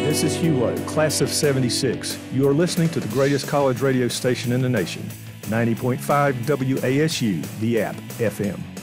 This is Hugh Lowe, class of 76. You are listening to the greatest college radio station in the nation, 90.5 WASU, the app, FM.